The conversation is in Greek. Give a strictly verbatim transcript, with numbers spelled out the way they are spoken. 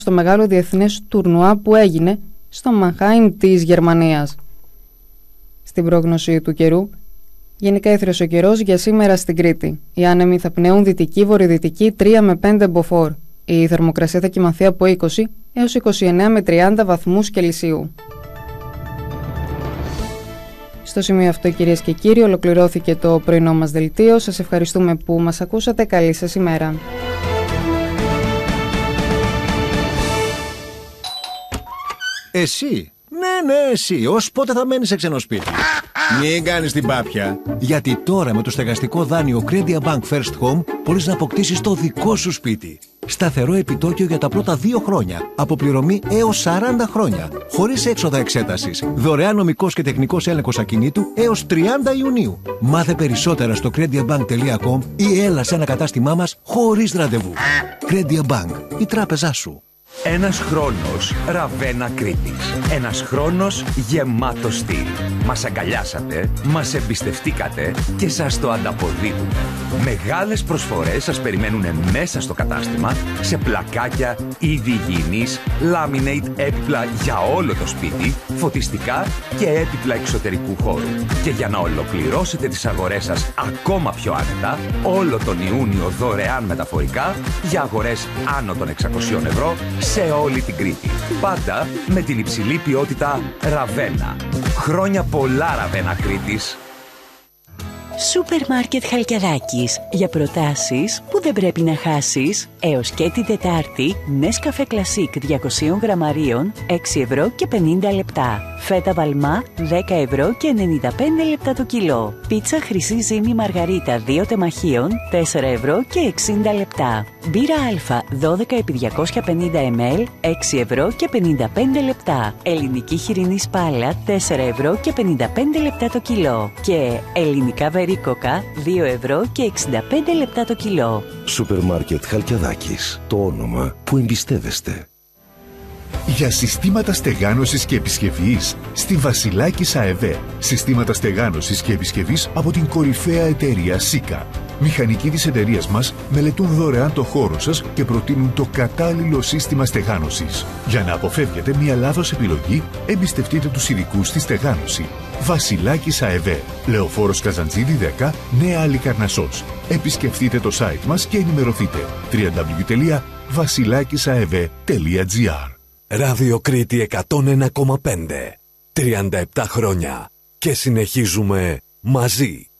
στο μεγάλο διεθνές τουρνουά που έγινε στο Μανχάιμ της Γερμανίας. Στην πρόγνωση του καιρού, γενικά έθριος ο καιρός για σήμερα στην Κρήτη. Οι άνεμοι θα πνέουν δυτική-βορειοδυτική τρία με πέντε μποφόρ. Η θερμοκρασία θα κυμανθεί από είκοσι έως είκοσι εννέα με τριάντα βαθμούς Κελσίου. Στο σημείο αυτό, κυρίες και κύριοι, ολοκληρώθηκε το πρωινό μας δελτίο. Σας ευχαριστούμε που μας ακούσατε. Καλή σας ημέρα. Εσύ, ναι, ναι, εσύ, ως πότε θα μένεις σε ξένο σπίτι? Μην κάνεις την πάπια. Γιατί τώρα με το στεγαστικό δάνειο Credit Bank First Home μπορείς να αποκτήσεις το δικό σου σπίτι. Σταθερό επιτόκιο για τα πρώτα δύο χρόνια. Αποπληρωμή έως σαράντα χρόνια. Χωρίς έξοδα εξέτασης. Δωρεάν νομικός και τεχνικός έλεγχος ακινήτου έως τριάντα Ιουνίου. Μάθε περισσότερα στο crediabank τελεία com ή έλα σε ένα κατάστημά μας χωρίς ραντεβού. Credit Bank, η τράπεζά σου. Ένας χρόνος Ραβένα Κρήτης. Ένας χρόνος γεμάτο στυλ. Μας αγκαλιάσατε, μας εμπιστευτήκατε και σας το ανταποδίδουμε. Μεγάλες προσφορές σας περιμένουν μέσα στο κατάστημα, σε πλακάκια, είδη υγιεινής, laminate έπιπλα για όλο το σπίτι, φωτιστικά και έπιπλα εξωτερικού χώρου. Και για να ολοκληρώσετε τις αγορές σας ακόμα πιο άνετα, όλο τον Ιούνιο δωρεάν μεταφορικά για αγορές άνω των εξακοσίων ευρώ σε όλη την Κρήτη. Πάντα με την υψηλή ποιότητα Ραβένα. Χρόνια πολλά, Ραβένα Κρήτης. Σούπερ Μάρκετ Χαλκιαδάκης. Για προτάσεις που δεν πρέπει να χάσεις. Έως και την Τετάρτη, Nescafé Classic διακόσια γραμμαρίων, έξι ευρώ και πενήντα λεπτά. Φέτα Βαλμά, δέκα ευρώ και ενενήντα πέντε λεπτά το κιλό. Πίτσα Χρυσή Ζύμη Μαργαρίτα δύο τεμαχίων, τέσσερα ευρώ και εξήντα λεπτά. Μπύρα Α, δώδεκα επί διακόσια πενήντα μιλιλίτρα, έξι ευρώ και πενήντα πέντε λεπτά. Ελληνική χοιρινή σπάλα, τέσσερα ευρώ και πενήντα πέντε λεπτά το κιλό. Και ελληνικά βερίκοκα, δύο ευρώ και εξήντα πέντε λεπτά το κιλό. Σούπερ Μάρκετ Χαλκιαδάκης. Το όνομα που εμπιστεύεστε. Για συστήματα στεγάνωσης και επισκευής στη Βασιλάκης ΑΕΒ. Συστήματα στεγάνωσης και επισκευής από την κορυφαία εταιρεία Σίκα. Μηχανικοί της εταιρείας μας μελετούν δωρεάν το χώρο σας και προτείνουν το κατάλληλο σύστημα στεγάνωσης. Για να αποφεύγετε μια λάθος επιλογή, εμπιστευτείτε τους ειδικούς στη στεγάνωση. Βασιλάκης ΑΕΒ. Λεωφόρος Καζαντζίδη δέκα, Νέα Αλικαρνασσός. Επισκεφτείτε το site μας και ενημερωθείτε. double-u double-u double-u τελεία βασιλάκισαεβ τελεία τζι άρ. Ράδιο Κρήτη εκατόν ένα κόμμα πέντε. τριάντα επτά χρόνια. Και συνεχίζουμε μαζί.